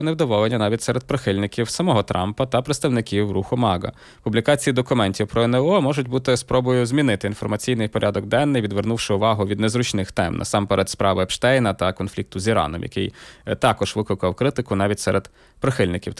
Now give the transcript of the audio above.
невдоволення навіть серед прихильників самого Трампа та представників руху МАГА. Публікації документів про НЛО можуть бути спробою змінити інформаційний порядок денний, відвернувши увагу від незручних тем, насамперед справи Епштейна та конфлікту з Іраном, який також викликав критику навіть серед прихильників